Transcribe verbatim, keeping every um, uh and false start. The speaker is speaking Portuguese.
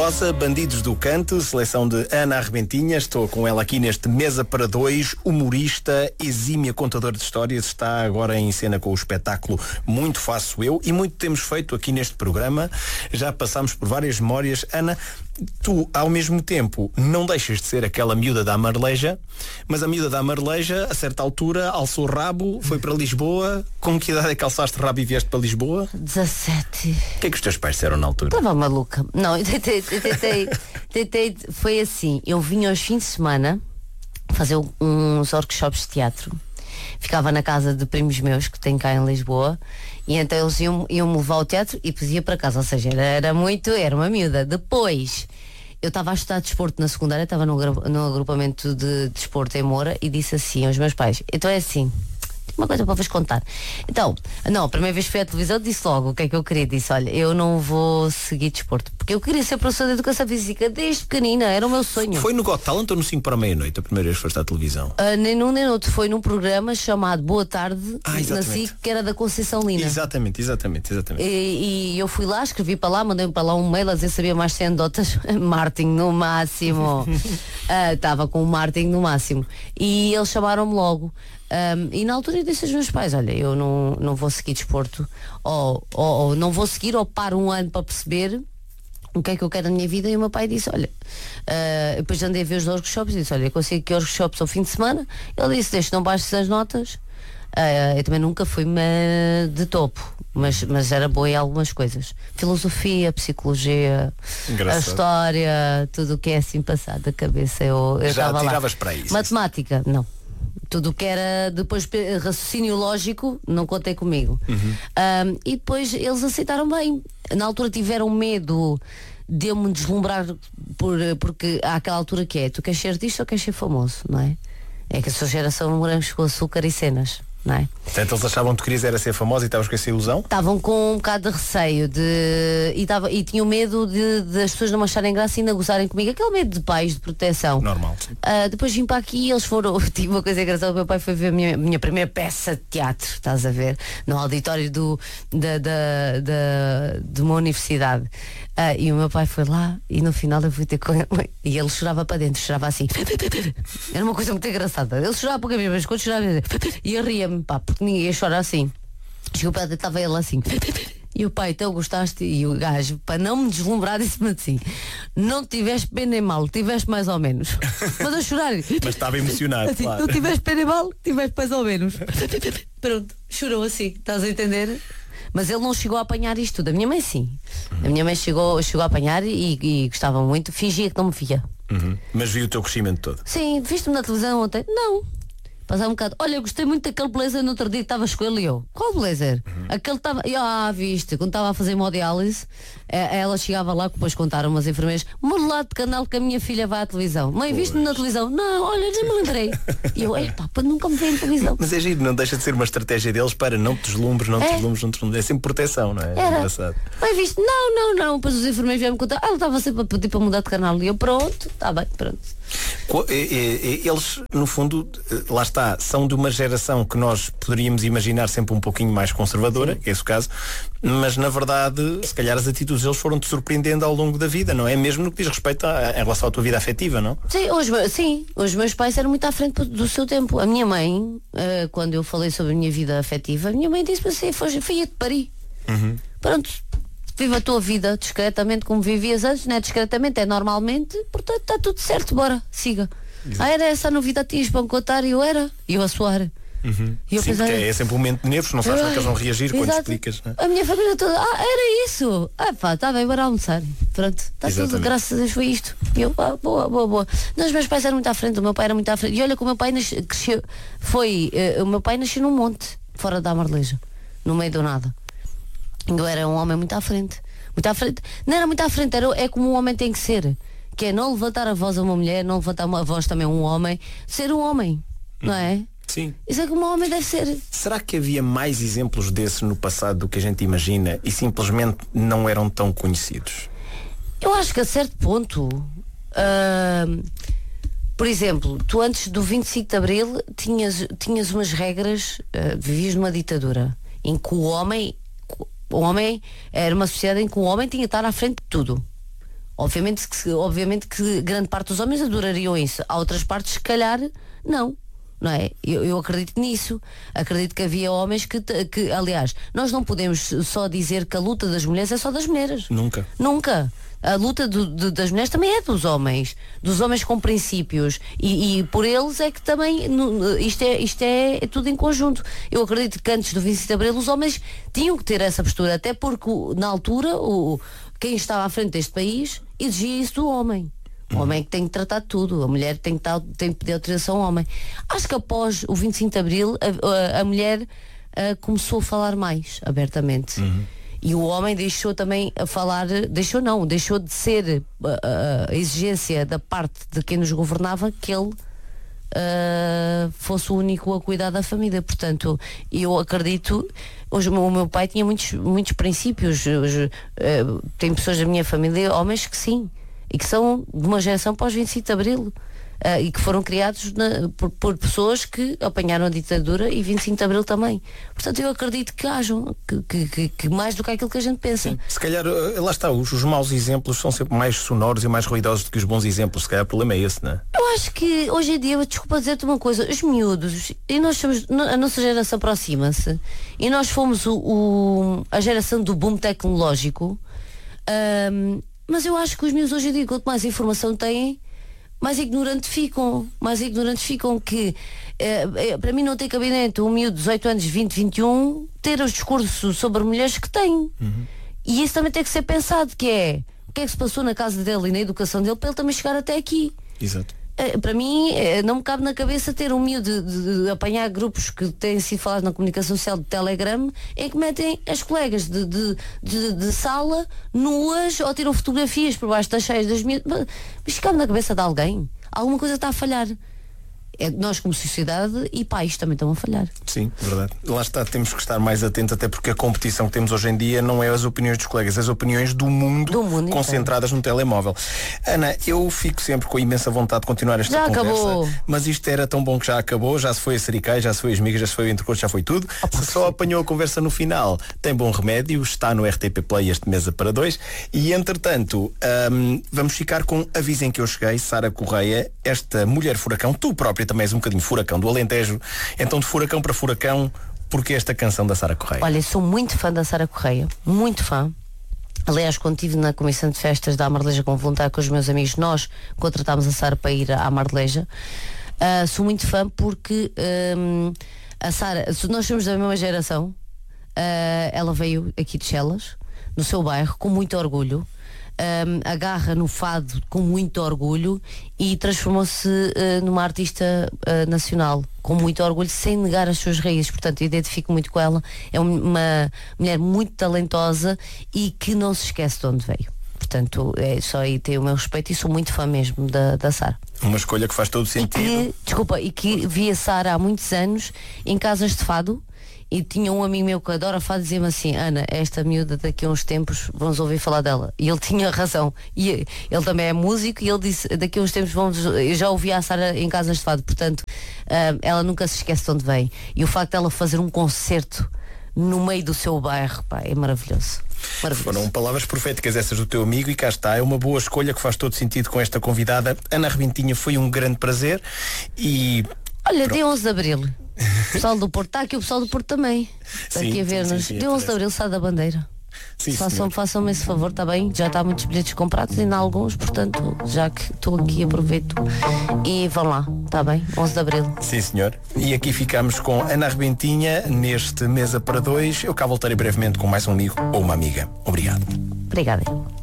Rosa, Bandidos do Canto, seleção de Ana Arrebentinha. Estou com ela aqui neste Mesa para Dois. Humorista, exímia contador de histórias, está agora em cena com o espetáculo Muito Faço Eu, e muito temos feito aqui neste programa. Já passámos por várias memórias. Ana, tu ao mesmo tempo não deixas de ser aquela miúda da Marleja, mas a miúda da Marleja a certa altura alçou o rabo, foi para Lisboa. Com que idade é que alçaste o rabo e vieste para Lisboa? dezassete. O que é que os teus pais disseram na altura? Estava maluca. Não, eu tentei, eu tentei, tentei, foi assim, eu vinha aos fins de semana fazer uns workshops de teatro. Ficava na casa de primos meus que têm cá em Lisboa, e então eles iam, iam me levar ao teatro e depois ia para casa. Ou seja, era, era muito, era uma miúda. Depois eu estava a estudar desporto na secundária, estava no, no agrupamento de desporto em Moura, e disse assim aos meus pais: então é assim, uma coisa para vos contar. Então, não, a primeira vez que fui à televisão disse logo o que é que eu queria. Disse: olha, eu não vou seguir desporto, porque eu queria ser professora de educação física desde pequenina, era o meu sonho. Foi no Got Talent ou no cinco para a meia-noite a primeira vez que foste à televisão? Uh, nem num nem no outro, foi num programa chamado Boa Tarde, ah, na S I C, que era da Conceição Lina. Exatamente, exatamente, exatamente. E, e eu fui lá, escrevi para lá, mandei para lá um mail a dizer se sabia mais cem anedotas. Martin no máximo. Estava uh, com o Martin no máximo. E eles chamaram-me logo. Um, e na altura eu disse aos meus pais: olha, eu não, não vou seguir desporto, ou, ou, ou não vou seguir, ou paro um ano para perceber o que é que eu quero na minha vida. E o meu pai disse: olha, uh, depois andei a ver os workshops e disse: olha, eu consigo que workshops ao fim de semana. Ele disse: deixa, não baixes as notas. Uh, eu também nunca fui de topo, mas, mas era boa em algumas coisas: filosofia, psicologia, engraçado, a história, tudo o que é assim passado da cabeça. Eu, eu já tiravas lá. Para isso? Matemática, não. Tudo o que era depois raciocínio lógico, não contei comigo. Uhum. Um, e depois eles aceitaram bem. Na altura tiveram medo de eu me deslumbrar, por, porque há aquela altura que é: tu queres ser artista ou queres ser famoso, não é? É que a sua geração morangos com açúcar e cenas, não é? Portanto, eles achavam que tu querias era ser famosa e estavas com essa ilusão? Estavam com um bocado de receio de, e, tava, e tinham medo de, de as pessoas não me acharem graça e ainda gozarem comigo. Aquele medo de pais, de proteção. Normal. Uh, depois vim para aqui e eles foram. Tive uma coisa engraçada: o meu pai foi ver a minha, minha primeira peça de teatro, estás a ver, no auditório do, da, da, da, de uma universidade. Uh, e o meu pai foi lá e no final eu fui ter com ele e ele chorava para dentro, chorava assim. Era uma coisa muito engraçada. Ele chorava pouca vez, mas quando chorava e eu ria-me, pá, porque ninguém chora assim. Chegou para dentro, estava ele assim. E o pai: então gostaste? E o gajo, para não me deslumbrar, disse-me assim: não tiveste bem nem mal, tiveste mais ou menos. Mas a chorar. Mas estava emocionado, assim, claro. Não tiveste bem nem mal, tiveste mais ou menos. Pronto, chorou assim, estás a entender? Mas ele não chegou a apanhar isto tudo. A minha mãe sim. A minha mãe chegou, chegou a apanhar e, e gostava muito. Fingia que não me via. Uhum. Mas viu o teu crescimento todo? Sim, viste-me na televisão ontem? Não. Passava um bocado: olha, eu gostei muito daquele blazer no outro dia que estavas com ele. E eu: qual blazer? Uhum. Aquele estava. Ah, viste, quando estava a fazer hemodiálise, ela chegava lá, que depois contaram umas enfermeiras: modelado de canal que a minha filha vai à televisão. Mãe, viste-me na televisão? Não, olha, nem me lembrei. E eu: epá, para nunca me ver em televisão. Mas é giro, não deixa de ser uma estratégia deles para não te deslumbres, não te é. deslumbres, não te deslumbres. É sempre proteção, não é? Era. É engraçado. Mãe, viste? Não, não, não. Depois os enfermeiros vieram me contar: ela estava sempre a pedir para mudar de canal. E eu: pronto, está bem, pronto. Eles, no fundo, lá está, são de uma geração que nós poderíamos imaginar sempre um pouquinho mais conservadora, que é esse o caso, mas na verdade, se calhar as atitudes deles foram-te surpreendendo ao longo da vida, não é? Mesmo no que diz respeito a, em relação à tua vida afetiva, não? Sim, os, sim, os meus pais eram muito à frente do seu tempo. A minha mãe, uh, quando eu falei sobre a minha vida afetiva, a minha mãe disse-me assim: foi, foi a de Paris. Uhum. Pronto, vive a tua vida discretamente como vivias antes, não é discretamente, é normalmente, portanto está tudo certo, bora, siga. Exato. Ah, era essa a novidade, tinhas para me contar, e eu era, e eu a suar. Uhum. E eu Sim, pensei, porque é sempre um momento de nervos, não sabes como é que eles vão reagir quando explicas, não é? A minha família toda: ah, era isso, ah pá, está bem, bora almoçar. Pronto, está tudo, graças a Deus foi isto. E eu: ah, boa, boa, boa. Não, os meus pais eram muito à frente, o meu pai era muito à frente. E olha que o meu pai nasceu, cresceu, foi, uh, o meu pai nasceu num monte, fora da Marleja, no meio do nada. Eu era um homem muito à frente. Muito à frente. Não era muito à frente, era, é como um homem tem que ser. Que é não levantar a voz a uma mulher, não levantar a voz também a um homem. Ser um homem, não é? Sim. Isso é como um homem deve ser. Será que havia mais exemplos desses no passado do que a gente imagina e simplesmente não eram tão conhecidos? Eu acho que a certo ponto, uh, por exemplo, tu antes do vinte e cinco de Abril tinhas, tinhas umas regras, uh, vivias numa ditadura em que o homem, o homem era uma sociedade em que o homem tinha de estar à frente de tudo. Obviamente que, obviamente que grande parte dos homens adorariam isso. Há outras partes, se calhar, não. Não é? Eu, eu acredito nisso. Acredito que havia homens que, que, aliás, nós não podemos só dizer que a luta das mulheres é só das mulheres. Nunca. Nunca. A luta do, de, das mulheres também é dos homens. Dos homens com princípios. E, e por eles é que também no, isto, é, isto é, é tudo em conjunto. Eu acredito que antes do vinte e cinco de Abril os homens tinham que ter essa postura, até porque na altura o, quem estava à frente deste país exigia isso do homem. O homem é que tem que tratar de tudo. A mulher tem que, tar, tem que pedir autorização ao homem. Acho que após o vinte e cinco de Abril a, a, a mulher a, começou a falar mais abertamente. Uhum. E o homem deixou também a falar, deixou não, deixou de ser a, a exigência da parte de quem nos governava que ele uh, fosse o único a cuidar da família. Portanto, eu acredito, hoje o meu pai tinha muitos, muitos princípios. Hoje, uh, tem pessoas da minha família, homens que sim, e que são de uma geração pós vinte e cinco de Abril. Uh, e que foram criados na, por, por pessoas que apanharam a ditadura e vinte e cinco de Abril também. Portanto, eu acredito que hajam, que, que, que, que mais do que aquilo que a gente pensa. Sim. Se calhar, lá está, os, os maus exemplos são sempre mais sonoros e mais ruidosos do que os bons exemplos. Se calhar o problema é esse, não é? Eu acho que hoje em dia, desculpa dizer-te uma coisa, os miúdos, e nós somos, a nossa geração aproxima-se, e nós fomos o, o, a geração do boom tecnológico, um, mas eu acho que os miúdos hoje em dia, quanto mais informação têm, mais ignorantes ficam, mais ignorantes ficam que eh, eh, para mim não tem cabimento um miúdo de dezoito anos, vinte, vinte e um ter os discursos sobre mulheres que tem. Uhum. E isso também tem que ser pensado, que é o que é que se passou na casa dele e na educação dele para ele também chegar até aqui. Exato. Eh, para mim eh, não me cabe na cabeça ter um miúdo de, de, de apanhar grupos que têm sido falados na comunicação social de Telegram em que metem as colegas de, de, de, de sala nuas ou tiram fotografias por baixo das cheias das miúdas. Mas isto cabe na cabeça de alguém. Alguma coisa está a falhar. É nós como sociedade e pais também estão a falhar. Sim, verdade. Lá está, temos que estar mais atentos, até porque a competição que temos hoje em dia não é as opiniões dos colegas, as opiniões do mundo, do mundo concentradas inteiro no telemóvel. Ana, eu fico sempre com a imensa vontade de continuar esta já conversa, acabou. Mas isto era tão bom que já acabou, já se foi a Sericai, já se foi as migas, já se foi o intercurso, já foi tudo. Oh, se só apanhou a conversa no final, tem bom remédio, está no R T P Play este Mesa para Dois. E entretanto, hum, vamos ficar com Avisem que eu cheguei, Sara Correia, esta mulher furacão, tu própria também és um bocadinho furacão do Alentejo, então de furacão para furacão, porque esta canção da Sara Correia? Olha, sou muito fã da Sara Correia, muito fã. Aliás, quando estive na comissão de festas da Amareleja com voluntário com os meus amigos, nós contratámos a Sara para ir à Amareleja. Uh, sou muito fã porque um, a Sara, nós somos da mesma geração, uh, ela veio aqui de Chelas, no seu bairro, com muito orgulho. Um, agarra no fado com muito orgulho e transformou-se uh, numa artista uh, nacional com muito orgulho, sem negar as suas raízes. Portanto, eu identifico muito com ela. É uma mulher muito talentosa e que não se esquece de onde veio. Portanto, é só aí ter o meu respeito e sou muito fã mesmo da, da Sara. Uma escolha que faz todo sentido. E que, desculpa, e que vi a Sara há muitos anos em casas de fado. E tinha um amigo meu que adora fado, dizia-me assim: Ana, esta miúda daqui a uns tempos vamos ouvir falar dela. E ele tinha razão. E ele também é músico e ele disse: daqui a uns tempos vamos. Eu já ouvi a Sara em casas de fado, portanto, uh, ela nunca se esquece de onde vem. E o facto dela fazer um concerto no meio do seu bairro, pá, é maravilhoso. Maravilhoso. Foram palavras proféticas essas do teu amigo e cá está, é uma boa escolha que faz todo sentido com esta convidada. Ana Rebentinha, foi um grande prazer e... Olha, dia onze de Abril. O pessoal do Porto, está aqui o pessoal do Porto também. Está aqui a ver-nos. Dia onze de Abril, sai da bandeira. Sim, façam, façam-me esse favor, está bem? Já está muitos bilhetes comprados, ainda há alguns, portanto, já que estou aqui, aproveito e vão lá, está bem? onze de Abril. Sim, senhor. E aqui ficamos com Ana Rebentinha neste Mesa para Dois. Eu cá voltarei brevemente com mais um amigo ou uma amiga. Obrigado. Obrigada.